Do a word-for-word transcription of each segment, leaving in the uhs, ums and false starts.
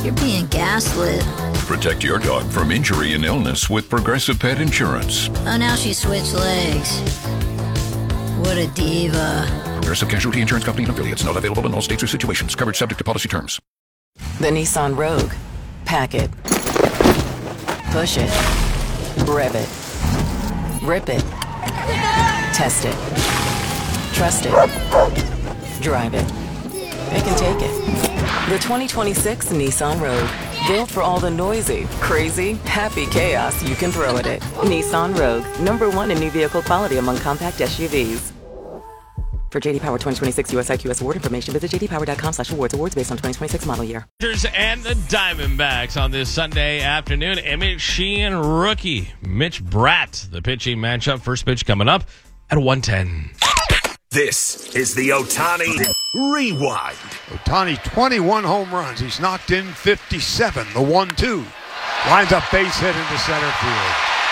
You're being gaslit. Protect your dog from injury and illness with Progressive Pet Insurance. Oh, now she switched legs. What a diva. Progressive Casualty Insurance Company and affiliates. Not available in all states or situations. Coverage subject to policy terms. The Nissan Rogue. Pack it. Push it. Rev it. Rip it. Test it. Trust it. Drive it. It can take it. The twenty twenty-six Nissan Rogue. Built for all the noisy, crazy, happy chaos you can throw at it. Nissan Rogue. Number one in new vehicle quality among compact S U Vs. For J D Power twenty twenty-six U S I Q S award information, visit j d power dot com slash awards. Awards based on twenty twenty-six model year. And the Diamondbacks on this Sunday afternoon. Emmett Sheehan rookie Mitch Bratt. The pitching matchup. First pitch coming up at one ten. This is the Ohtani Rewind. Ohtani, twenty-one home runs. He's knocked in fifty-seven. The one two. Lines up base hit into center field.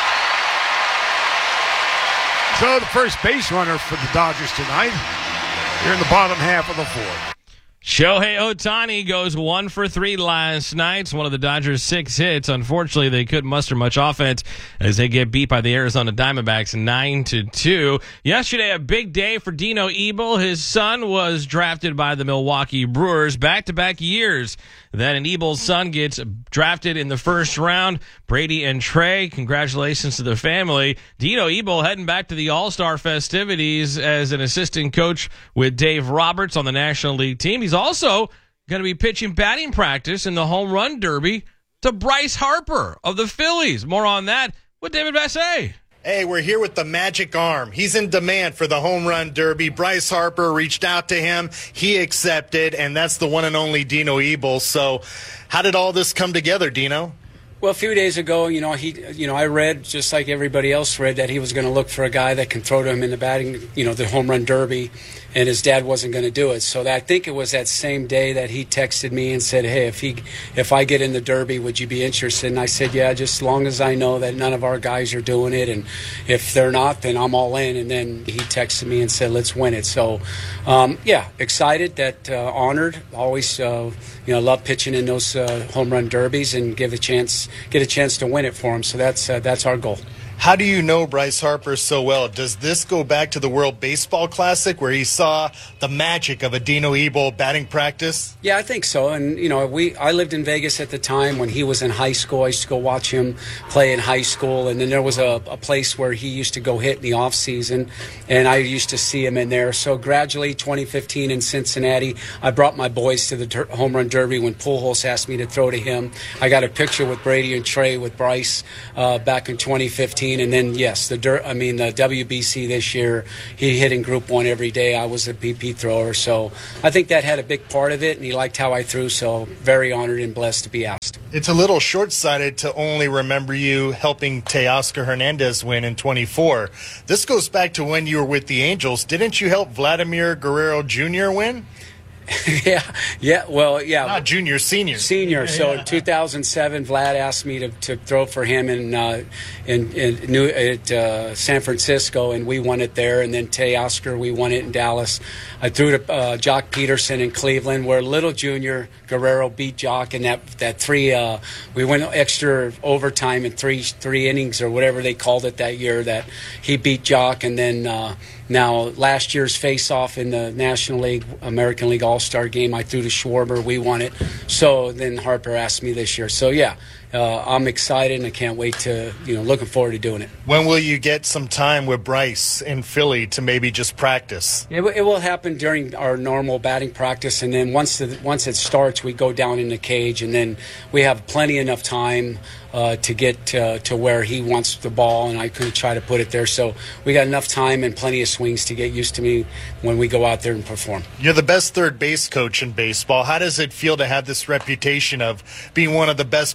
So the first base runner for the Dodgers tonight. Here in the bottom half of the fourth. Shohei Ohtani goes one for three last night. It's one of the Dodgers' six hits. Unfortunately, they couldn't muster much offense as they get beat by the Arizona Diamondbacks nine to two. Yesterday, a big day for Dino Ebel. His son was drafted by the Milwaukee Brewers back-to-back years. Then an Ebel's son gets drafted in the first round. Brady and Trey, congratulations to the family. Dino Ebel heading back to the All-Star festivities as an assistant coach with Dave Roberts on the National League team. He's also going to be pitching batting practice in the Home Run Derby to Bryce Harper of the Phillies. More on that with David Vassegh. Hey, we're here with the magic arm. He's in demand for the Home Run Derby. Bryce Harper reached out to him. He accepted, and that's the one and only Dino Ebel. So how did all this come together, Dino? Well, a few days ago, you know, he, you know, I read, just like everybody else read, that he was going to look for a guy that can throw to him in the batting, you know, the Home Run Derby, and his dad wasn't going to do it. So that, I think it was that same day that he texted me and said, hey, if he, if I get in the Derby, would you be interested? And I said, yeah, just as long as I know that none of our guys are doing it, and if they're not, then I'm all in. And then he texted me and said, let's win it. So, um, yeah, excited, that uh, honored, always, uh, you know, love pitching in those uh, Home Run Derbies and give a chance. get a chance to win it for him. So that's uh, that's our goal. How do you know Bryce Harper so well? Does this go back to the World Baseball Classic where he saw the magic of a Dino Ebel batting practice? Yeah, I think so. And, you know, we I lived in Vegas at the time when he was in high school. I used to go watch him play in high school. And then there was a, a place where he used to go hit in the off season, and I used to see him in there. So gradually, twenty fifteen in Cincinnati, I brought my boys to the der- Home Run Derby when Pujols asked me to throw to him. I got a picture with Brady and Trey with Bryce uh, back in twenty fifteen. And then, yes, the dirt, I mean, the W B C this year, he hit in Group One every day. I was a B P thrower. So I think that had a big part of it, and he liked how I threw. So very honored and blessed to be asked. It's a little short-sighted to only remember you helping Teoscar Hernandez win in twenty-four. This goes back to when you were with the Angels. Didn't you help Vladimir Guerrero Junior win? yeah, yeah, well, yeah. Not junior, senior. Senior. So in two thousand seven, Vlad asked me to, to throw for him in uh, in, in New at uh, San Francisco, and we won it there. And then Teoscar, we won it in Dallas. I threw to uh, Jock Peterson in Cleveland, where little junior Guerrero beat Jock in that that three. Uh, we went extra overtime in three three innings or whatever they called it that year. That he beat Jock, and then. Uh, Now, last year's face-off in the National League, American League All-Star game, I threw to Schwarber. We won it. So then Harper asked me this year. So, yeah, uh, I'm excited, and I can't wait to, you know, looking forward to doing it. When will you get some time with Bryce in Philly to maybe just practice? It, it will happen during our normal batting practice, and then once the, once it starts, we go down in the cage, and then we have plenty enough time Uh, to get uh, to where he wants the ball, and I could try to put it there. So we got enough time and plenty of swings to get used to me when we go out there and perform. You're the best third base coach in baseball. How does it feel to have this reputation of being one of the best batting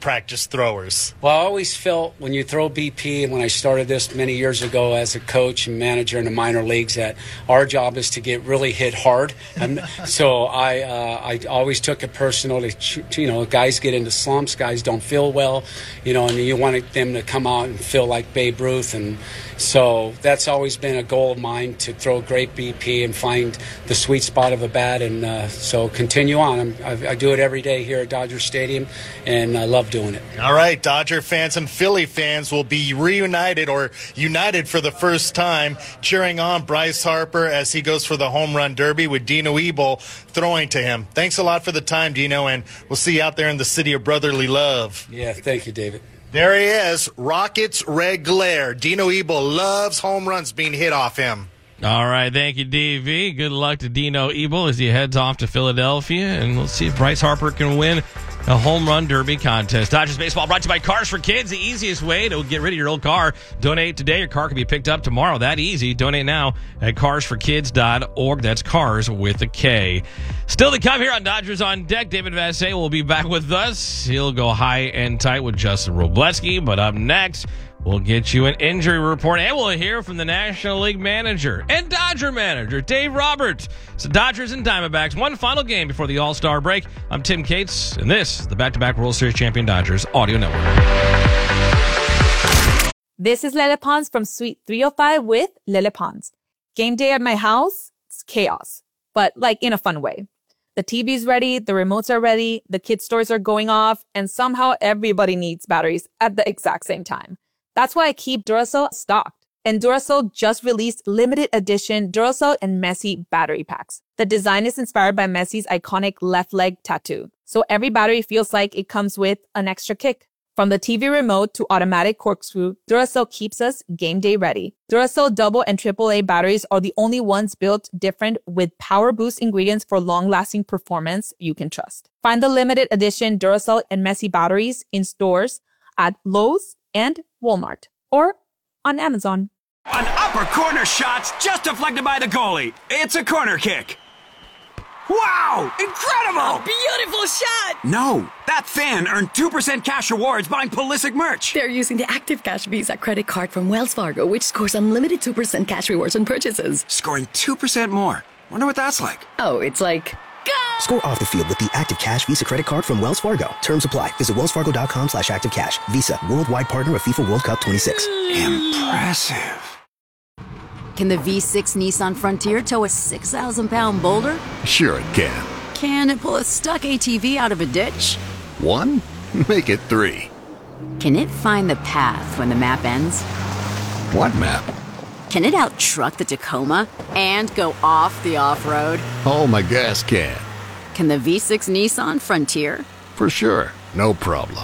practice throwers? Well, I always felt when you throw B P, and when I started this many years ago as a coach and manager in the minor leagues, that our job is to get really hit hard. And so I uh, I always took it personal. To, you know, guys get into slumps, guys don't feel well, you know, and you want them to come out and feel like Babe Ruth. And so that's always been a goal of mine, to throw great B P and find the sweet spot of a bat. And uh, so continue on. I'm, I, I do it every day here at Dodger Stadium, and I love doing it. All right, Dodger fans and Philly fans will be reunited or united for the first time, cheering on Bryce Harper as he goes for the home run derby with Dino Ebel throwing to him. Thanks a lot for the time, Dino, and we'll see you out there in the city of brotherly love. Yeah, thank you, David. There he is, Rockets red glare. Dino Ebel loves home runs being hit off him. All right, thank you, D V. Good luck to Dino Ebel as he heads off to Philadelphia, and let's see if Bryce Harper can win a home run derby contest. Dodgers baseball brought to you by Cars for Kids, the easiest way to get rid of your old car. Donate today. Your car can be picked up tomorrow. That easy. Donate now at cars for kids dot org. That's cars with a K. Still to come here on Dodgers on Deck, David Vassegh will be back with us. He'll go high and tight with Justin Wroblewski, but up next, we'll get you an injury report, and we'll hear from the National League manager and Dodger manager, Dave Roberts. So Dodgers and Diamondbacks, one final game before the All-Star break. I'm Tim Cates, and this is the back-to-back World Series champion Dodgers Audio Network. This is Lele Pons from Suite three oh five with Lele Pons. Game day at my house, it's chaos, but like in a fun way. The T V's ready, the remotes are ready, the kids' toys are going off, and somehow everybody needs batteries at the exact same time. That's why I keep Duracell stocked. And Duracell just released limited edition Duracell and Messi battery packs. The design is inspired by Messi's iconic left leg tattoo. So every battery feels like it comes with an extra kick. From the T V remote to automatic corkscrew, Duracell keeps us game day ready. Duracell double and triple A batteries are the only ones built different with power boost ingredients for long-lasting performance you can trust. Find the limited edition Duracell and Messi batteries in stores at Lowe's and Walmart, or on Amazon. An upper corner shot's just deflected by the goalie. It's a corner kick. Wow! Incredible! A beautiful shot! No, that fan earned two percent cash rewards buying Pulisic merch. They're using the Active Cash Visa credit card from Wells Fargo, which scores unlimited two percent cash rewards on purchases. Scoring two percent more. Wonder what that's like. Oh, it's like... Go! Score off the field with the Active Cash Visa credit card from Wells Fargo. Terms apply. Visit wellsfargo.com slash activecash. Visa, worldwide partner of FIFA World Cup twenty-six. Impressive. Can the V six Nissan Frontier tow a six thousand pound boulder? Sure it can. Can it pull a stuck A T V out of a ditch? One? Make it three. Can it find the path when the map ends? What map? Can it out-truck the Tacoma and go off the off-road? Oh, my gas can. Can the V six Nissan Frontier? For sure. No problem.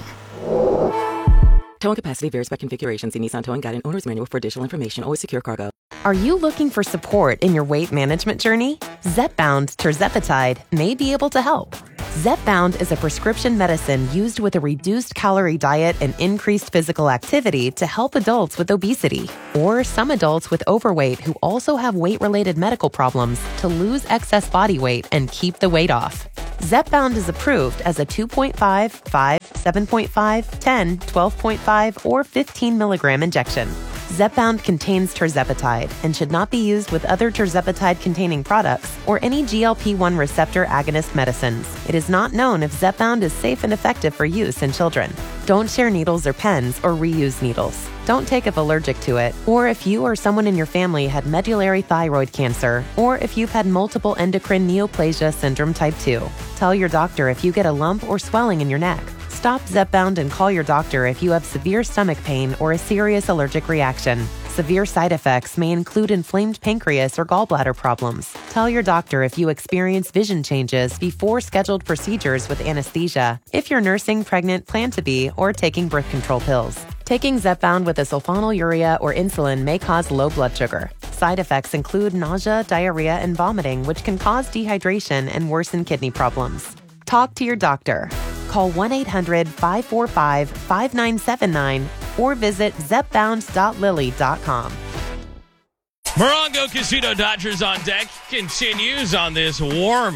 Towing capacity varies by configuration. See Nissan Towing Guide and Owner's Manual for additional information. Always secure cargo. Are you looking for support in your weight management journey? Zepbound tirzepatide may be able to help. Zepbound is a prescription medicine used with a reduced calorie diet and increased physical activity to help adults with obesity, or some adults with overweight who also have weight-related medical problems to lose excess body weight and keep the weight off. Zepbound is approved as a two point five, five, seven point five, ten, twelve point five, or fifteen milligram injection. Zepbound contains tirzepatide and should not be used with other tirzepatide-containing products or any G L P one receptor agonist medicines. It is not known if Zepbound is safe and effective for use in children. Don't share needles or pens or reuse needles. Don't take if allergic to it, or if you or someone in your family had medullary thyroid cancer, or if you've had multiple endocrine neoplasia syndrome type two. Tell your doctor if you get a lump or swelling in your neck. Stop Zepbound and call your doctor if you have severe stomach pain or a serious allergic reaction. Severe side effects may include inflamed pancreas or gallbladder problems. Tell your doctor if you experience vision changes before scheduled procedures with anesthesia, if you're nursing, pregnant, plan to be, or taking birth control pills. Taking Zepbound with a sulfonylurea or insulin may cause low blood sugar. Side effects include nausea, diarrhea, and vomiting, which can cause dehydration and worsen kidney problems. Talk to your doctor. Call one eight hundred, five four five, five nine seven nine or visit zepbound dot lilly dot com. Morongo Casino Dodgers on Deck continues on this warm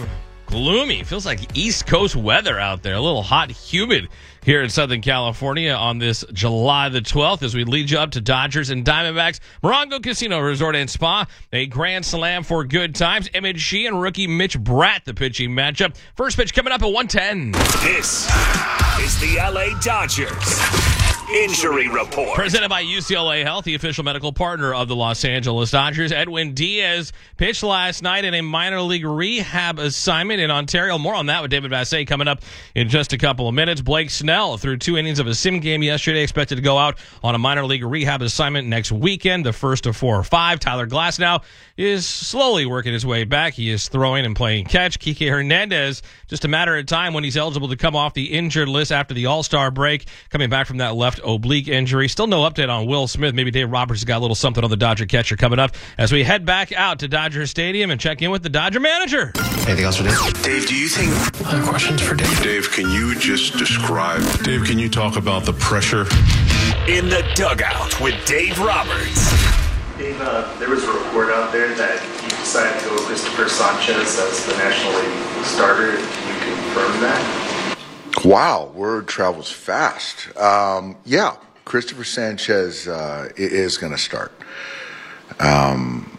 gloomy. Feels like East Coast weather out there. A little hot, humid here in Southern California on this July the twelfth as we lead you up to Dodgers and Diamondbacks. Morongo Casino Resort and Spa, a grand slam for good times. Emmett Shee and rookie Mitch Bratt, the pitching matchup. First pitch coming up at one ten. This is the L A Dodgers Injury Report. Presented by U C L A Health, the official medical partner of the Los Angeles Dodgers. Edwin Diaz pitched last night in a minor league rehab assignment in Ontario. More on that with David Vassegh coming up in just a couple of minutes. Blake Snell threw two innings of a sim game yesterday, expected to go out on a minor league rehab assignment next weekend, the first of four or five. Tyler Glasnow is slowly working his way back. He is throwing and playing catch. Kike Hernandez, just a matter of time when he's eligible to come off the injured list after the All-Star break, coming back from that left oblique injury. Still no update on Will Smith. Maybe Dave Roberts has got a little something on the Dodger catcher coming up as we head back out to Dodger Stadium and check in with the Dodger manager. Anything else for Dave? Dave, do you think... Other questions for Dave? Dave, can you just describe... Dave, can you talk about the pressure? In the dugout with Dave Roberts. Dave, uh, there was a report out there that you decided to go with Christopher Sanchez as the National League starter. Can you confirm that? Wow, word travels fast. Um, yeah, Christopher Sanchez uh, is going to start. Um,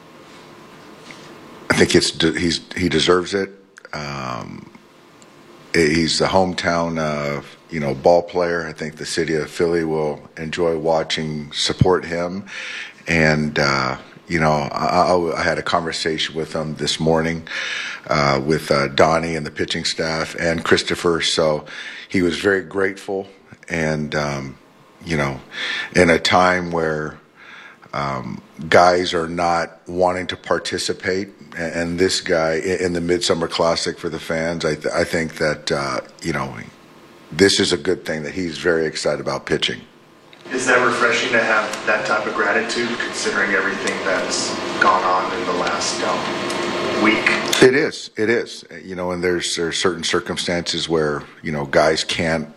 I think it's he's he deserves it. Um, he's the hometown uh, you know ball player. I think the city of Philly will enjoy watching, support him, and. Uh, You know, I, I had a conversation with him this morning uh, with uh, Donnie and the pitching staff and Christopher. So he was very grateful. And, um, you know, in a time where um, guys are not wanting to participate, and, and this guy in the Midsummer Classic for the fans, I, th- I think that, uh, you know, this is a good thing that he's very excited about pitching. Is that refreshing to have that type of gratitude, considering everything that's gone on in the last um, week? It is. It is. You know, and there's, there's certain circumstances where, you know, guys can't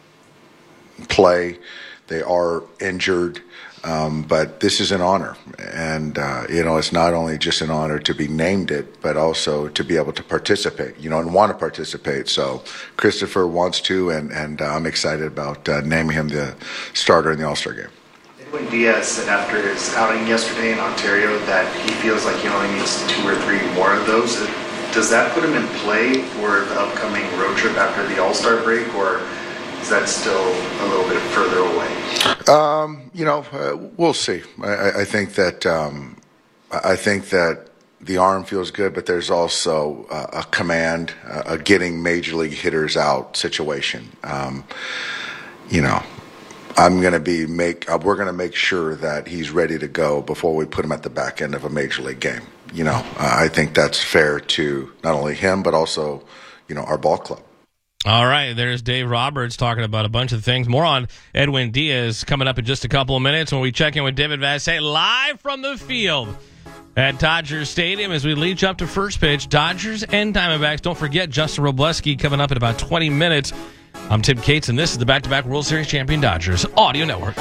play. They are injured. Um, but this is an honor. And, uh, you know, it's not only just an honor to be named it, but also to be able to participate, you know, and want to participate. So Christopher wants to, and, and uh, I'm excited about uh, naming him the starter in the All-Star game. Edwin Diaz said after his outing yesterday in Ontario that he feels like he only needs two or three more of those. Does that put him in play for the upcoming road trip after the All-Star break, or is that still a little bit further away? Um, you know, uh, we'll see. I, I think that um, I think that the arm feels good, but there's also uh, a command, uh, a getting major league hitters out situation. Um, you know, I'm going to be make. Uh, we're going to make sure that he's ready to go before we put him at the back end of a major league game. You know, uh, I think that's fair to not only him but also, you know, our ball club. All right, there's Dave Roberts talking about a bunch of things. More on Edwin Diaz coming up in just a couple of minutes when we check in with David Vassegh live from the field at Dodger Stadium as we lead you up to first pitch. Dodgers and Diamondbacks. Don't forget Justin Robleski coming up in about twenty minutes. I'm Tim Cates, and this is the back-to-back World Series champion Dodgers Audio Network.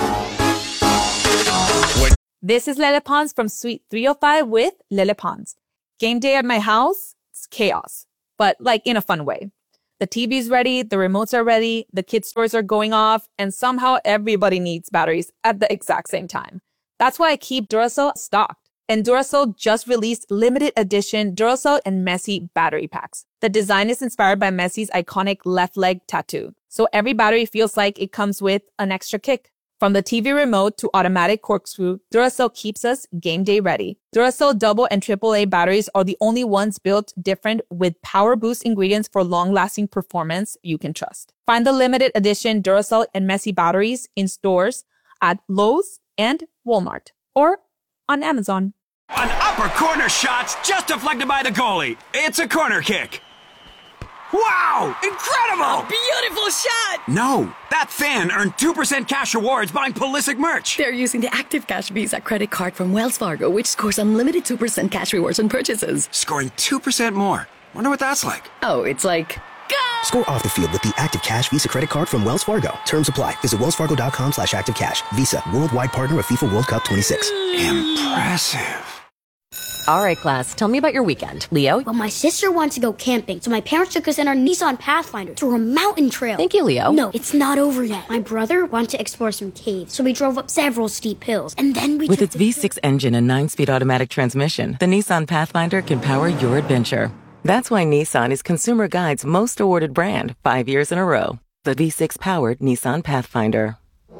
This is Lele Pons from Suite three oh five with Lele Pons. Game day at my house, it's chaos, but like in a fun way. The T V's ready, the remotes are ready, the kids' stores are going off, and somehow everybody needs batteries at the exact same time. That's why I keep Duracell stocked. And Duracell just released limited edition Duracell and Messi battery packs. The design is inspired by Messi's iconic left leg tattoo. So every battery feels like it comes with an extra kick. From the T V remote to automatic corkscrew, Duracell keeps us game day ready. Duracell double and triple A batteries are the only ones built different with power boost ingredients for long-lasting performance you can trust. Find the limited edition Duracell and Messi batteries in stores at Lowe's and Walmart or on Amazon. An upper corner shot's just deflected by the goalie. It's a corner kick. Wow! Incredible! A beautiful shot! No, that fan earned two percent cash rewards buying Pulisic merch. They're using the Active Cash Visa credit card from Wells Fargo, which scores unlimited two percent cash rewards on purchases. Scoring two percent more. Wonder what that's like. Oh, it's like... Go! Score off the field with the Active Cash Visa credit card from Wells Fargo. Terms apply. Visit wellsfargo.com slash activecash. Visa, worldwide partner of FIFA World Cup twenty-six. Impressive. All right, class, tell me about your weekend. Leo? Well, my sister wanted to go camping, so my parents took us in our Nissan Pathfinder to a mountain trail. Thank you, Leo. No, it's not over yet. My brother wanted to explore some caves, so we drove up several steep hills, and then we With took its V six engine and nine-speed automatic transmission, the Nissan Pathfinder can power your adventure. That's why Nissan is Consumer Guide's most awarded brand, five years in a row. The V six-powered Nissan Pathfinder.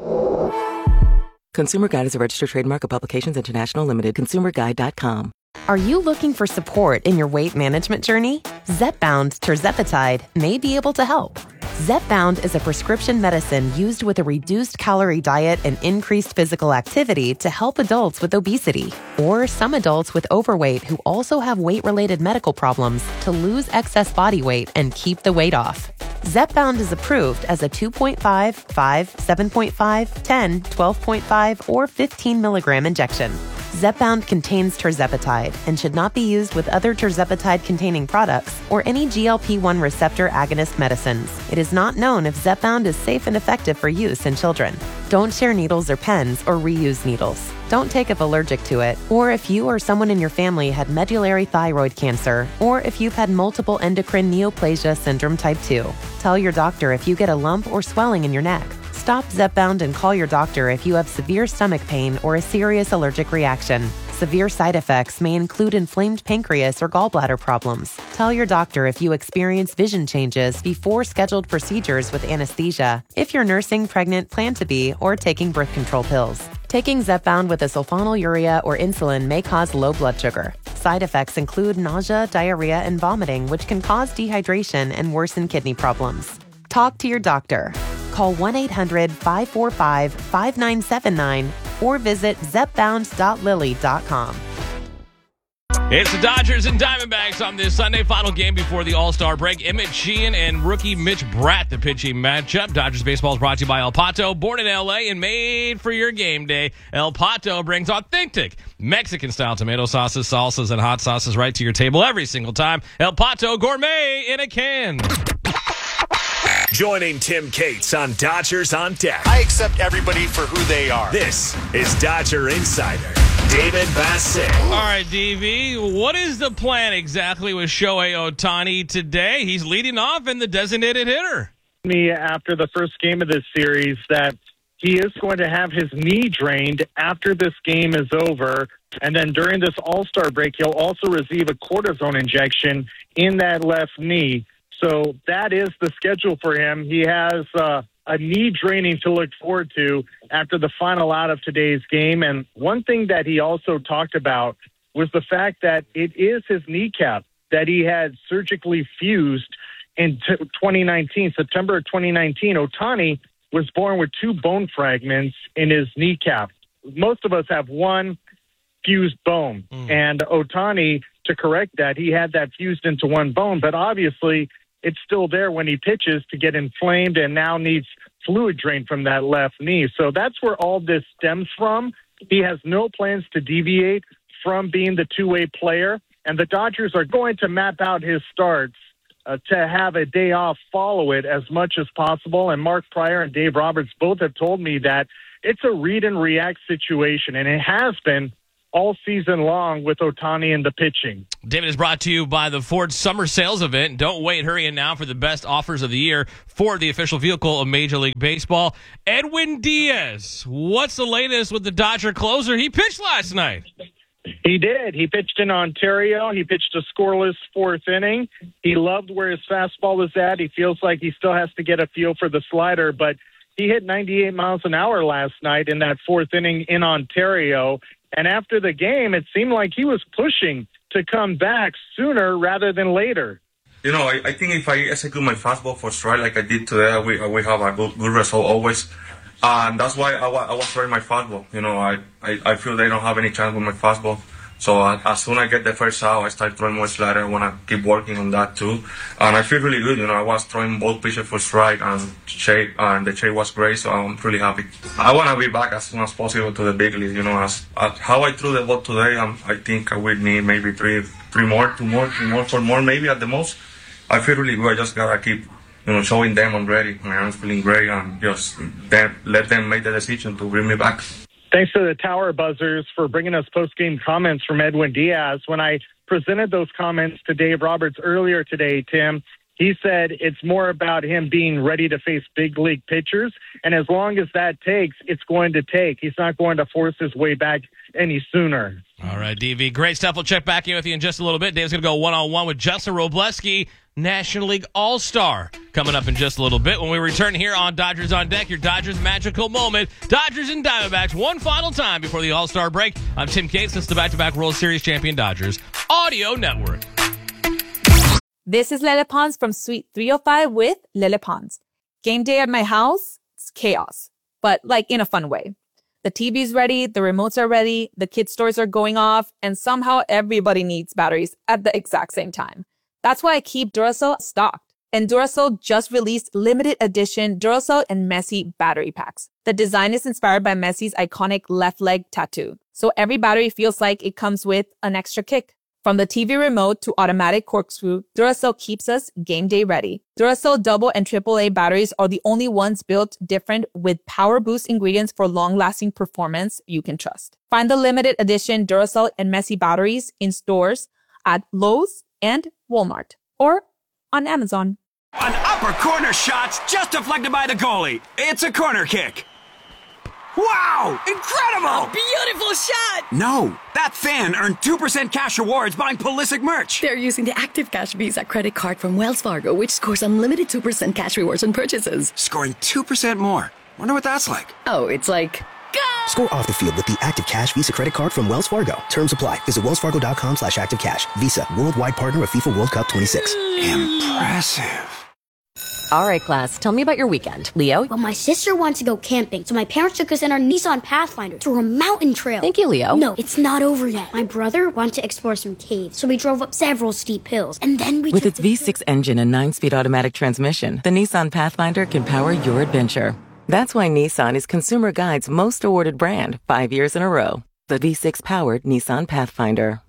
Consumer Guide is a registered trademark of Publications International Limited. consumer guide dot com. Are you looking for support in your weight management journey? Zepbound tirzepatide may be able to help. Zepbound is a prescription medicine used with a reduced calorie diet and increased physical activity to help adults with obesity or some adults with overweight who also have weight-related medical problems to lose excess body weight and keep the weight off. Zepbound is approved as a two point five, five, seven point five, ten, twelve point five, or fifteen milligram injection. Zepbound contains tirzepatide and should not be used with other tirzepatide-containing products or any G L P one receptor agonist medicines. It is not known if Zepbound is safe and effective for use in children. Don't share needles or pens or reuse needles. Don't take if allergic to it, or if you or someone in your family had medullary thyroid cancer, or if you've had multiple endocrine neoplasia syndrome type two. Tell your doctor if you get a lump or swelling in your neck. Stop Zepbound and call your doctor if you have severe stomach pain or a serious allergic reaction. Severe side effects may include inflamed pancreas or gallbladder problems. Tell your doctor if you experience vision changes before scheduled procedures with anesthesia, if you're nursing, pregnant, plan to be, or taking birth control pills. Taking Zepbound with a sulfonylurea or insulin may cause low blood sugar. Side effects include nausea, diarrhea, and vomiting, which can cause dehydration and worsen kidney problems. Talk to your doctor. Call one eight hundred, five four five, five nine seven nine or visit zepbound dot lilly dot com. It's the Dodgers and Diamondbacks on this Sunday final game before the All-Star break. Emmett Sheehan and rookie Mitch Bratt, the pitching matchup. Dodgers baseball is brought to you by El Pato, born in L A and made for your game day. El Pato brings authentic Mexican-style tomato sauces, salsas, and hot sauces right to your table every single time. El Pato Gourmet in a can. Joining Tim Cates on Dodgers on Deck. I accept everybody for who they are. This is Dodger Insider David Bassett. All right, D V, what is the plan exactly with Shohei Ohtani today? He's leading off in the designated hitter. Me after the first game of this series that he is going to have his knee drained after this game is over. And then during this All-Star break, he'll also receive a cortisone injection in that left knee. So that is the schedule for him. He has uh, a knee draining to look forward to after the final out of today's game. And one thing that he also talked about was the fact that it is his kneecap that he had surgically fused in t- twenty nineteen, September of twenty nineteen. Ohtani was born with two bone fragments in his kneecap. Most of us have one fused bone. Mm. And Ohtani, to correct that, he had that fused into one bone. But obviously, it's still there when he pitches to get inflamed and now needs fluid drain from that left knee. So that's where all this stems from. He has no plans to deviate from being the two-way player, and the Dodgers are going to map out his starts uh, to have a day off follow it as much as possible. And Mark Pryor and Dave Roberts both have told me that it's a read and react situation, and it has been all season long with Ohtani and the pitching. David is brought to you by the Ford Summer Sales Event. Don't wait, hurry in now for the best offers of the year. Ford, the official vehicle of Major League Baseball. Edwin Diaz, what's the latest with the Dodger closer? He pitched last night. He did. He pitched in Ontario. He pitched a scoreless fourth inning. He loved where his fastball was at. He feels like he still has to get a feel for the slider, but he hit ninety-eight miles an hour last night in that fourth inning in Ontario. And after the game, it seemed like he was pushing to come back sooner rather than later. You know, I, I think if I execute my fastball for strike like I did today, we we have a good, good result always. And that's why I, I was throwing my fastball. You know, I, I, I feel they don't have any chance with my fastball. So uh, as soon as I get the first out, I start throwing more slider. I want to keep working on that too. And I feel really good. You know, I was throwing both pitches for strike and shape, and the shape was great. So I'm really happy. I want to be back as soon as possible to the big league. You know, as, as how I threw the ball today, um, I think I will need maybe three, three more, two more, two more, four more, maybe at the most. I feel really good. I just gotta keep, you know, showing them I'm ready. My arm's feeling great, and just then let them make the decision to bring me back. Thanks to the Tower Buzzers for bringing us post-game comments from Edwin Diaz. When I presented those comments to Dave Roberts earlier today, Tim, he said it's more about him being ready to face big league pitchers. And as long as that takes, it's going to take. He's not going to force his way back any sooner. All right, D V. Great stuff. We'll check back in with you in just a little bit. Dave's going to go one-on-one with Justin Robleski, National League All-Star, coming up in just a little bit. When we return here on Dodgers on Deck, your Dodgers magical moment. Dodgers and Diamondbacks one final time before the All-Star break. I'm Tim Cates. This is the back-to-back World Series champion Dodgers Audio Network. This is Lele Pons from Suite three oh five with Lele Pons. Game day at my house, it's chaos, but like in a fun way. The T V's ready, the remotes are ready, the kids' toys are going off, and somehow everybody needs batteries at the exact same time. That's why I keep Duracell stocked. And Duracell just released limited edition Duracell and Messi battery packs. The design is inspired by Messi's iconic left leg tattoo, so every battery feels like it comes with an extra kick. From the T V remote to automatic corkscrew, Duracell keeps us game day ready. Duracell double and triple A batteries are the only ones built different with power boost ingredients for long-lasting performance you can trust. Find the limited edition Duracell and Messi batteries in stores at Lowe's and Walmart or on Amazon. An upper corner shot's just deflected by the goalie. It's a corner kick. Wow! Incredible! A beautiful shot! No, that fan earned two percent cash rewards buying Pulisic merch. They're using the Active Cash Visa credit card from Wells Fargo, which scores unlimited two percent cash rewards on purchases. Scoring two percent more. Wonder what that's like. Oh, it's like... Score off the field with the Active Cash Visa credit card from Wells Fargo. Terms apply. Visit wellsfargo.com slash active cash. Visa, worldwide partner of FIFA World Cup twenty-six. Impressive. All right, class, tell me about your weekend. Leo? Well, my sister wants to go camping, so my parents took us in our Nissan Pathfinder to a mountain trail. Thank you, Leo. No, it's not over yet. My brother wanted to explore some caves, so we drove up several steep hills, and then we With took its the- V six engine and nine-speed automatic transmission, the Nissan Pathfinder can power your adventure. That's why Nissan is Consumer Guide's most awarded brand five years in a row. The V six-powered Nissan Pathfinder.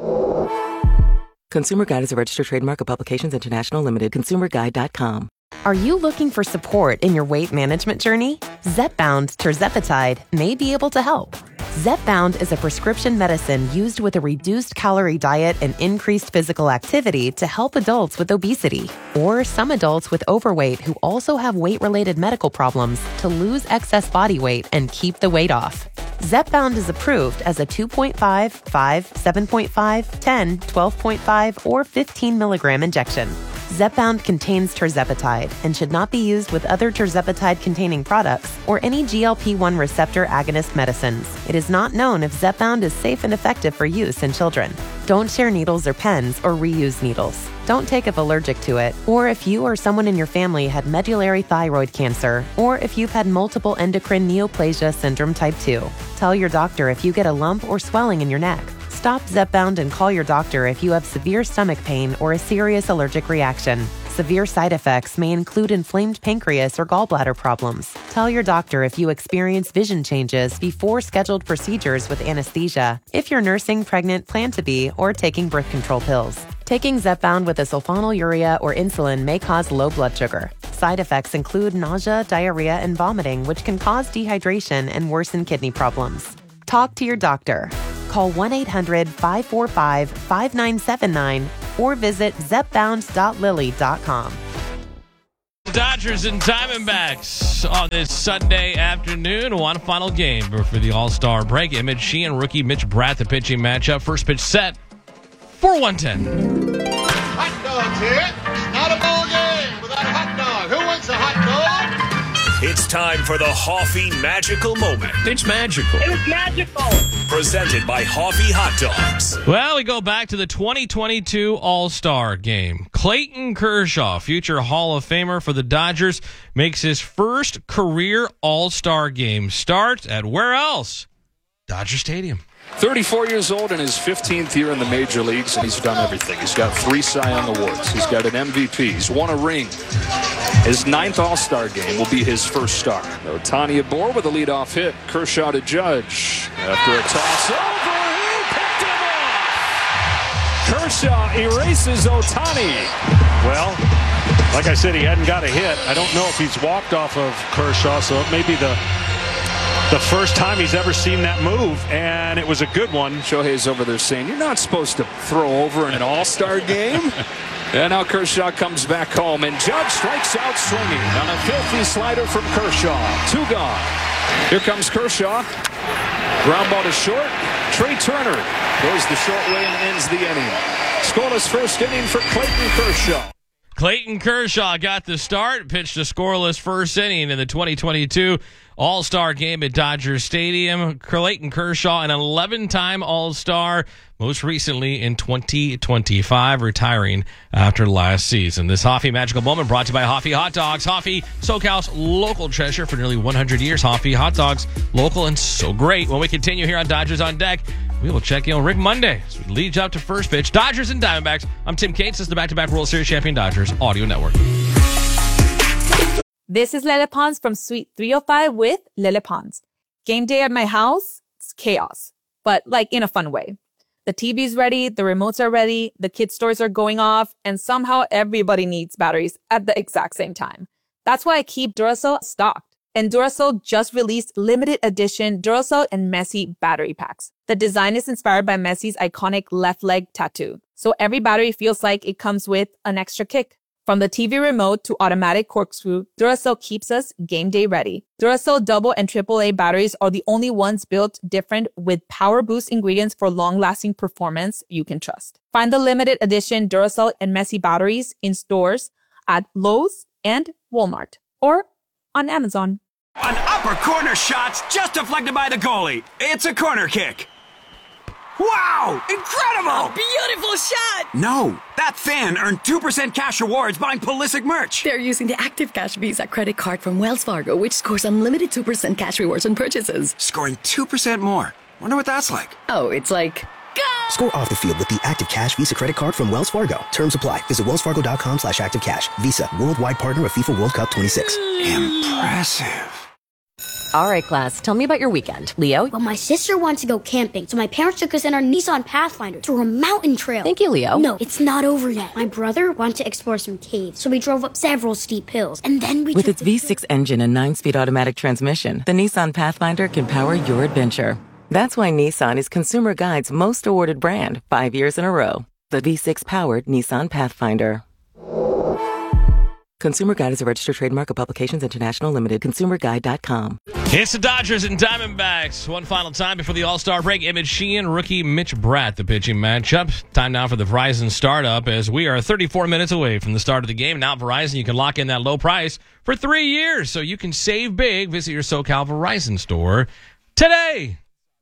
Consumer Guide is a registered trademark of Publications International Limited. consumer guide dot com. Are you looking for support in your weight management journey? Zepbound tirzepatide may be able to help. Zepbound is a prescription medicine used with a reduced calorie diet and increased physical activity to help adults with obesity or some adults with overweight who also have weight-related medical problems to lose excess body weight and keep the weight off. Zepbound is approved as a two point five, five, seven point five, ten, twelve point five, or fifteen milligram injection. Zepbound contains tirzepatide and should not be used with other tirzepatide-containing products or any G L P one receptor agonist medicines. It is not known if Zepbound is safe and effective for use in children. Don't share needles or pens or reuse needles. Don't take if allergic to it, or if you or someone in your family had medullary thyroid cancer, or if you've had multiple endocrine neoplasia syndrome type two. Tell your doctor if you get a lump or swelling in your neck. Stop Zepbound and call your doctor if you have severe stomach pain or a serious allergic reaction. Severe side effects may include inflamed pancreas or gallbladder problems. Tell your doctor if you experience vision changes before scheduled procedures with anesthesia, if you're nursing, pregnant, plan to be, or taking birth control pills. Taking Zepbound with a sulfonylurea or insulin may cause low blood sugar. Side effects include nausea, diarrhea, and vomiting, which can cause dehydration and worsen kidney problems. Talk to your doctor. Call one eight hundred, five four five, five nine seven nine or visit zepbound dot lilly dot com. Dodgers and Diamondbacks on this Sunday afternoon. One final game for the All-Star break. Emmett Sheehan, rookie Mitch Bratt, the pitching matchup. First pitch set for one ten. Hot dogs here. It's not a ball game without a hot dog. Who wants a hot dog? It's time for the Hoffy Magical Moment. It's magical. It's magical. Presented by Hoffy Hot Dogs. Well, we go back to the twenty twenty-two All-Star Game. Clayton Kershaw, future Hall of Famer for the Dodgers, makes his first career All-Star Game start at where else? Dodger Stadium. thirty-four years old in his fifteenth year in the major leagues, and he's done everything. He's got three Cy Young Awards. He's got an M V P. He's won a ring. His ninth All-Star game will be his first start. Ohtani aboard with a leadoff hit. Kershaw to Judge. After a toss over, he picked him off. Kershaw erases Ohtani. Well, like I said, he hadn't got a hit. I don't know if he's walked off of Kershaw, so it may be the the first time he's ever seen that move, and it was a good one. Shohei's over there saying, you're not supposed to throw over an all-star game. And now Kershaw comes back home, and Judge strikes out swinging on a filthy slider from Kershaw. Two gone. Here comes Kershaw. Ground ball to short. Trey Turner goes the short way and ends the inning. Scoreless first inning for Clayton Kershaw. Clayton Kershaw got the start, pitched a scoreless first inning in the twenty twenty-two All-Star game at Dodger Stadium. Clayton Kershaw, an eleven-time All-Star, most recently in twenty twenty-five, retiring after last season. This Hoffy magical moment brought to you by Hoffy Hot Dogs. Hoffy, SoCal's local treasure for nearly one hundred years. Hoffy Hot Dogs, local and so great. When we continue here on Dodgers on Deck, we will check in on Rick Monday as we lead you up to first pitch. Dodgers and Diamondbacks. I'm Tim Cates. This is the back-to-back World Series champion Dodgers Audio Network. This is Lele Pons from Suite three oh five with Lele Pons. Game day at my house, it's chaos, but like in a fun way. The T V's ready, the remotes are ready, the kids' toys are going off, and somehow everybody needs batteries at the exact same time. That's why I keep Duracell stocked. And Duracell just released limited edition Duracell and Messi battery packs. The design is inspired by Messi's iconic left leg tattoo, so every battery feels like it comes with an extra kick. From the T V remote to automatic corkscrew, Duracell keeps us game day ready. Duracell double and triple A batteries are the only ones built different with power boost ingredients for long-lasting performance you can trust. Find the limited edition Duracell and Messi batteries in stores at Lowe's and Walmart or on Amazon. An upper corner shot's just deflected by the goalie. It's a corner kick. Wow! Incredible! A beautiful shot! No, that fan earned two percent cash rewards buying Pulisic merch. They're using the Active Cash Visa credit card from Wells Fargo, which scores unlimited two percent cash rewards on purchases. Scoring two percent more. Wonder what that's like. Oh, it's like... Score off the field with the Active Cash Visa credit card from Wells Fargo. Terms apply. Visit wellsfargo.com slash active cash. Visa, worldwide partner of FIFA World Cup twenty-six. Impressive. All right, class, tell me about your weekend. Leo? Well, my sister wants to go camping, so my parents took us in our Nissan Pathfinder through a mountain trail. Thank you, Leo. No, it's not over yet. My brother wanted to explore some caves, so we drove up several steep hills, and then we With took its the V six engine and nine-speed automatic transmission, the Nissan Pathfinder can power your adventure. That's why Nissan is Consumer Guide's most awarded brand five years in a row. The V six-powered Nissan Pathfinder. Consumer Guide is a registered trademark of Publications International Limited. consumer guide dot com. It's the Dodgers and Diamondbacks. One final time before the All-Star break. Emmett Sheehan, rookie Mitch Bratt, the pitching matchup. Time now for the Verizon startup as we are thirty-four minutes away from the start of the game. Now Verizon, you can lock in that low price for three years so you can save big. Visit your SoCal Verizon store today.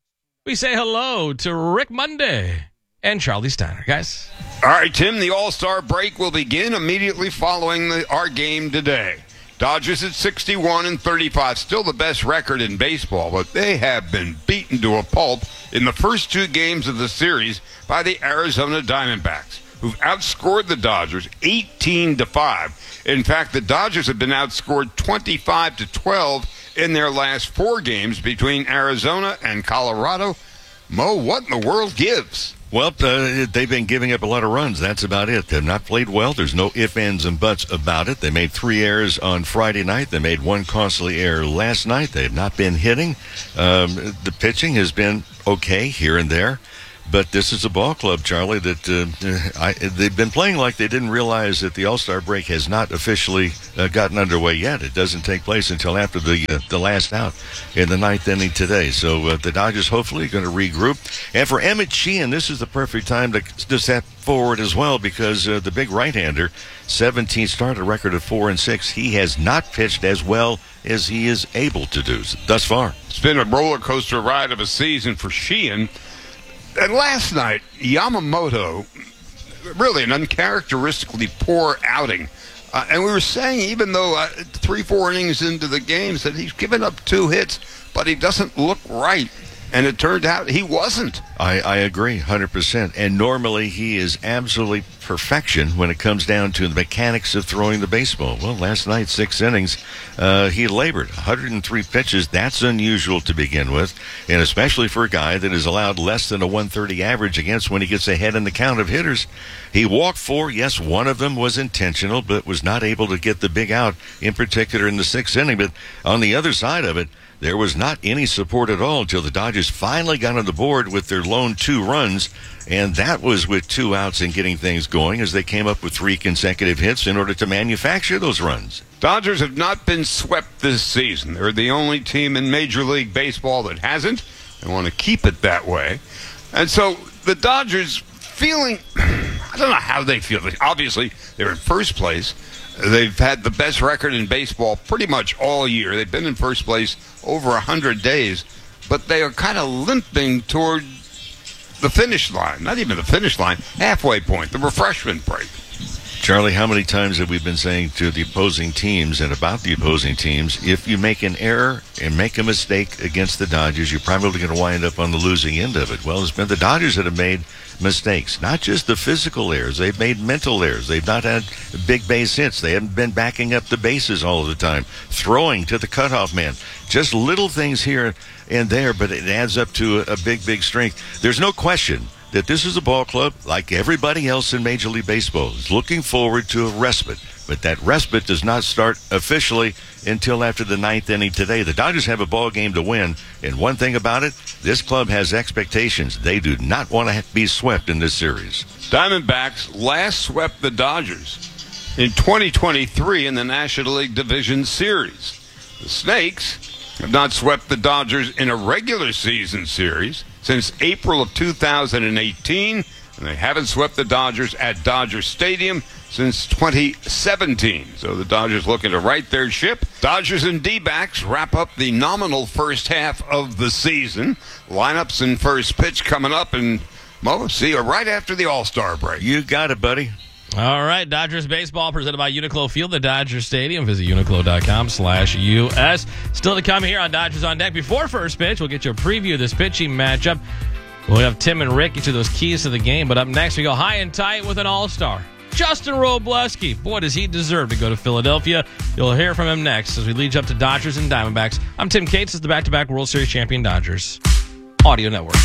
We say hello to Rick Monday and Charlie Steiner, guys. All right, Tim, the All-Star break will begin immediately following the, our game today. Dodgers at sixty-one and thirty-five, still the best record in baseball, but they have been beaten to a pulp in the first two games of the series by the Arizona Diamondbacks, who've outscored the Dodgers eighteen to five. In fact, the Dodgers have been outscored twenty-five to twelve in their last four games between Arizona and Colorado. Mo, what in the world gives? Well, uh, they've been giving up a lot of runs. That's about it. They've not played well. There's no ifs, ands, and buts about it. They made three errors on Friday night. They made one costly error last night. They have not been hitting. Um, the pitching has been okay here and there. But this is a ball club, Charlie, that uh, I, they've been playing like they didn't realize that the All-Star break has not officially uh, gotten underway yet. It doesn't take place until after the uh, the last out in the ninth inning today. So uh, the Dodgers hopefully are going to regroup. And for Emmett Sheehan, this is the perfect time to, to step forward as well because uh, the big right-hander, seventeen start, a record of four and six. He has not pitched as well as he is able to do thus far. It's been a roller coaster ride of a season for Sheehan. And last night, Yamamoto, really an uncharacteristically poor outing. Uh, and we were saying, even though uh, three, four innings into the games, that he's given up two hits, but he doesn't look right. And it turned out he wasn't. I, I agree, one hundred percent. And normally he is absolutely perfection when it comes down to the mechanics of throwing the baseball. Well, last night, six innings, uh, he labored. one hundred three pitches, that's unusual to begin with, and especially for a guy that is allowed less than a one thirty average against when he gets ahead in the count of hitters. He walked four. Yes, one of them was intentional, but was not able to get the big out, in particular in the sixth inning. But on the other side of it, there was not any support at all until the Dodgers finally got on the board with their lone two runs, and that was with two outs and getting things going as they came up with three consecutive hits in order to manufacture those runs. Dodgers have not been swept this season. They're the only team in Major League Baseball that hasn't. They want to keep it that way. And so the Dodgers feeling, I don't know how they feel. Obviously, they're in first place. They've had the best record in baseball pretty much all year. They've been in first place over one hundred days, but they are kind of limping toward the finish line. Not even the finish line, halfway point, the refreshment break. Charlie, how many times have we been saying to the opposing teams and about the opposing teams, if you make an error and make a mistake against the Dodgers, you're probably going to wind up on the losing end of it. Well, it's been the Dodgers that have made mistakes, not just the physical errors. They've made mental errors. They've not had big base hits. They haven't been backing up the bases all of the time, throwing to the cutoff man. Just little things here and there, but it adds up to a, a big, big strength. There's no question that this is a ball club, like everybody else in Major League Baseball, is looking forward to a respite. But that respite does not start officially until after the ninth inning today. The Dodgers have a ball game to win, and one thing about it, this club has expectations. They do not want to be swept in this series. Diamondbacks last swept the Dodgers in twenty twenty-three in the National League Division Series. The Snakes have not swept the Dodgers in a regular season series since April of two thousand eighteen, and they haven't swept the Dodgers at Dodger Stadium since twenty seventeen. So the Dodgers looking to right their ship. Dodgers and D-backs wrap up the nominal first half of the season. Lineups and first pitch coming up, and well, see you right after the All-Star break. You got it, buddy. All right, Dodgers baseball presented by Uniqlo Field at Dodger Stadium. Visit uniqlo.com slash US. Still to come here on Dodgers on Deck. Before first pitch, we'll get you a preview of this pitching matchup. We'll have Tim and Rick get you those keys to the game. But up next, we go high and tight with an all-star, Justin Wrobleski. Boy, does he deserve to go to Philadelphia. You'll hear from him next as we lead you up to Dodgers and Diamondbacks. I'm Tim Cates. This is the back-to-back World Series champion Dodgers Audio Network.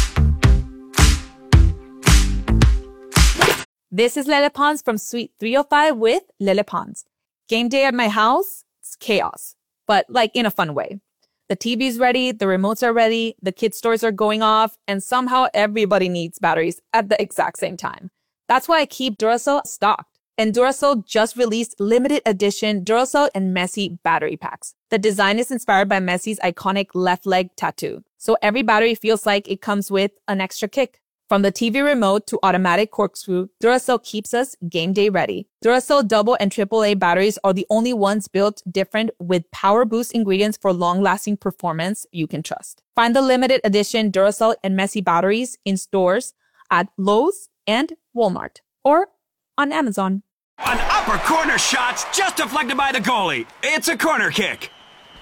This is Lele Pons from Suite three oh five with Lele Pons. Game day at my house, it's chaos, but like in a fun way. The T V's ready, the remotes are ready, the kids' toys are going off, and somehow everybody needs batteries at the exact same time. That's why I keep Duracell stocked. And Duracell just released limited edition Duracell and Messi battery packs. The design is inspired by Messi's iconic left leg tattoo, so every battery feels like it comes with an extra kick. From the T V remote to automatic corkscrew, Duracell keeps us game day ready. Duracell double and triple A batteries are the only ones built different with power boost ingredients for long-lasting performance you can trust. Find the limited edition Duracell and Messi batteries in stores at Lowe's and Walmart or on Amazon. An upper corner shot's just deflected by the goalie. It's a corner kick.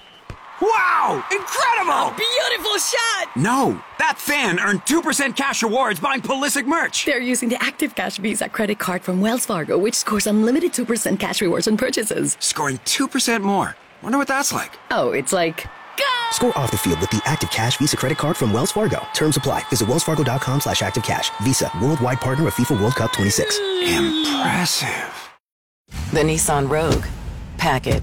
Wow! Incredible! A beautiful shot! No, that fan earned two percent cash rewards buying Pulisic merch. They're using the Active Cash Visa credit card from Wells Fargo, which scores unlimited two percent cash rewards on purchases. Scoring two percent more. Wonder what that's like. Oh, it's like... Go! Score off the field with the Active Cash Visa credit card from Wells Fargo. Terms apply. Visit wellsfargo.com slash active cash. Visa, worldwide partner of FIFA World Cup twenty-six. Impressive. The Nissan Rogue. Pack it.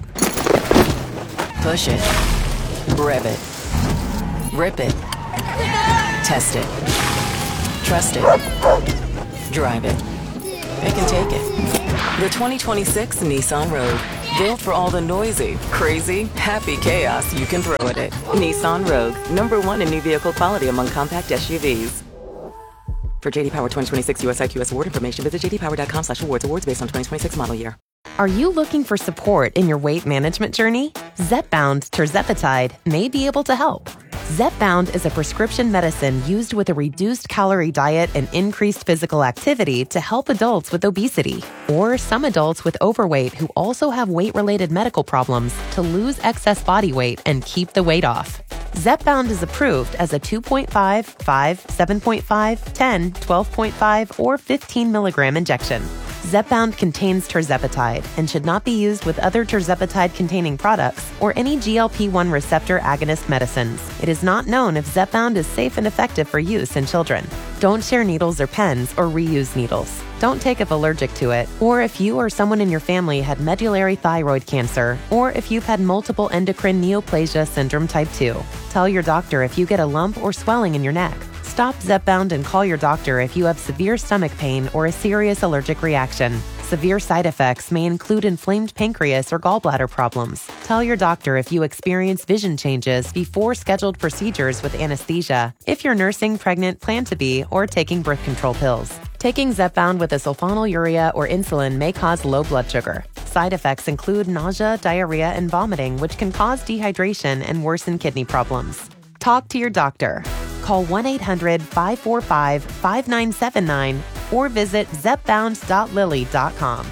Push it. Rev it. Rip it. Test it. Trust it. Drive it. It can take it. The twenty twenty-six Nissan Rogue. Built for all the noisy, crazy, happy chaos you can throw at it. Nissan Rogue. Number one in new vehicle quality among compact S U Vs. For J D Power twenty twenty-six U S I Q S award information, visit jd power.com slash awards. Awards based on twenty twenty-six model year. Are you looking for support in your weight management journey? Zepbound Tirzepatide may be able to help. Zepbound is a prescription medicine used with a reduced calorie diet and increased physical activity to help adults with obesity or some adults with overweight who also have weight-related medical problems to lose excess body weight and keep the weight off. Zepbound is approved as a two point five, five, seven point five, ten, twelve point five, or fifteen milligram injection. Zepbound contains tirzepatide and should not be used with other tirzepatide-containing products or any G L P one receptor agonist medicines. It is not known if Zepbound is safe and effective for use in children. Don't share needles or pens or reuse needles. Don't take if allergic to it, or if you or someone in your family had medullary thyroid cancer, or if you've had multiple endocrine neoplasia syndrome type two. Tell your doctor if you get a lump or swelling in your neck. Stop Zepbound and call your doctor if you have severe stomach pain or a serious allergic reaction. Severe side effects may include inflamed pancreas or gallbladder problems. Tell your doctor if you experience vision changes before scheduled procedures with anesthesia, if you're nursing, pregnant, plan to be, or taking birth control pills. Taking Zepbound with a sulfonylurea or insulin may cause low blood sugar. Side effects include nausea, diarrhea, and vomiting, which can cause dehydration and worsen kidney problems. Talk to your doctor. Call one eight hundred five four five five nine seven nine or visit zepbound dot lilly dot com.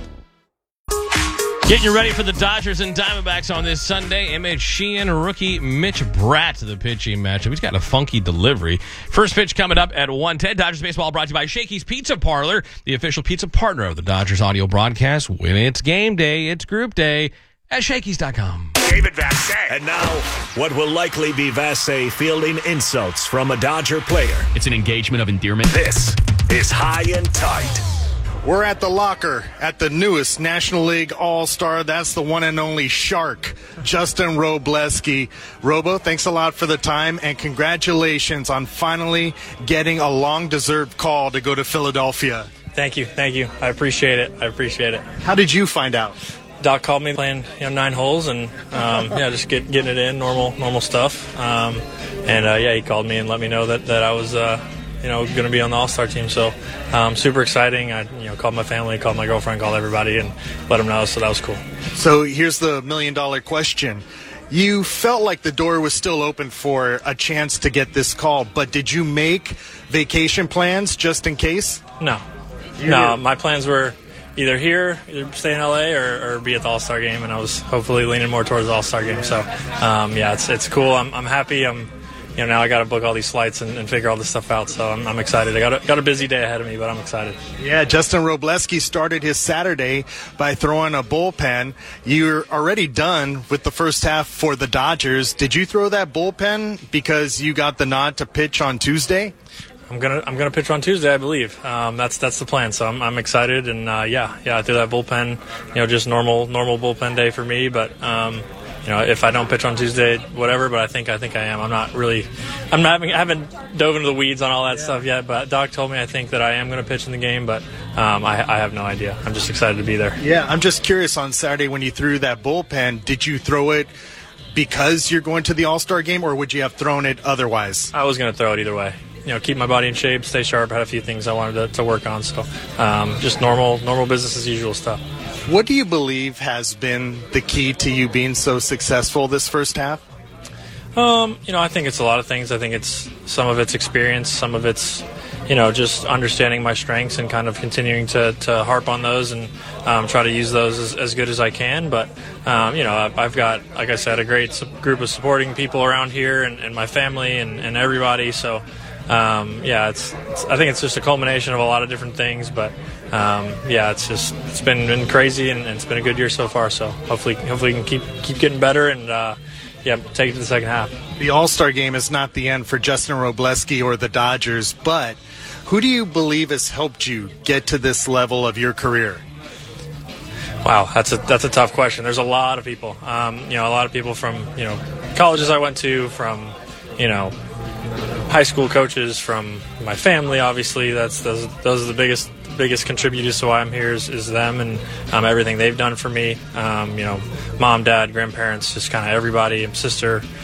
Getting you ready for the Dodgers and Diamondbacks on this Sunday. Emmett Sheehan, rookie Mitch Bratt to the pitching matchup. He's got a funky delivery. First pitch coming up at one ten. Dodgers baseball brought to you by Shakey's Pizza Parlor, the official pizza partner of the Dodgers audio broadcast. When it's game day, it's group day at Shakey's dot com. David Vassegh. And now, what will likely be Vassegh fielding insults from a Dodger player. It's an engagement of endearment. This is High and Tight. We're at the locker at the newest National League All-Star. That's the one and only Shark, Justin Wrobleski. Robo, thanks a lot for the time, and congratulations on finally getting a long-deserved call to go to Philadelphia. Thank you. Thank you. I appreciate it. I appreciate it. How did you find out? Doc called me playing, you know, nine holes and um, yeah, just get, getting it in, normal, normal stuff. Um, and uh, yeah, he called me and let me know that, that I was, uh, you know, going to be on the All-Star team. So um, super exciting. I, you know, called my family, called my girlfriend, called everybody, and let them know. So that was cool. So here's the million-dollar question. You felt like the door was still open for a chance to get this call, but did you make vacation plans just in case? No, you no. My plans were either here, either stay in L A or, or be at the All-Star game, and I was hopefully leaning more towards the All-Star game. So, um, yeah, it's it's cool. I'm I'm happy. I'm, you know, now I got to book all these flights and, and figure all this stuff out. So I'm, I'm excited. I got a, got a busy day ahead of me, but I'm excited. Yeah, Justin Wrobleski started his Saturday by throwing a bullpen. You're already done with the first half for the Dodgers. Did you throw that bullpen because you got the nod to pitch on Tuesday? I'm gonna I'm gonna pitch on Tuesday, I believe. Um, that's that's the plan. So I'm I'm excited, and uh, yeah yeah I threw that bullpen. You know, just normal normal bullpen day for me. But um, you know, if I don't pitch on Tuesday, whatever. But I think I think I am. I'm not really. I'm not. I haven't dove into the weeds on all that yeah. stuff yet. But Doc told me I think that I am going to pitch in the game. But um, I I have no idea. I'm just excited to be there. Yeah, I'm just curious. On Saturday when you threw that bullpen, did you throw it because you're going to the All-Star game, or would you have thrown it otherwise? I was going to throw it either way. You know, keep my body in shape, stay sharp. I had a few things I wanted to, to work on. So um, just normal, normal business as usual stuff. What do you believe has been the key to you being so successful this first half? Um, you know, I think it's a lot of things. I think it's some of it's experience, some of it's, you know, just understanding my strengths and kind of continuing to, to harp on those and um, try to use those as, as good as I can. But, um, you know, I've, I've got, like I said, a great su- group of supporting people around here and, and my family and, and everybody. So, Um, yeah, it's, it's. I think it's just a culmination of a lot of different things, but um, yeah, it's just it's been, been crazy and, and it's been a good year so far. So hopefully, hopefully, we can keep keep getting better and uh, yeah, take it to the second half. The All-Star game is not the end for Justin Wrobleski or the Dodgers, but who do you believe has helped you get to this level of your career? Wow, that's a that's a tough question. There's a lot of people. Um, you know, a lot of people from you know colleges I went to, from you know. high school coaches, from my family. Obviously, that's those, those are the biggest biggest contributors to why I'm here is, is them and um, everything they've done for me. Um, you know, mom, dad, grandparents, just kind of everybody, sister.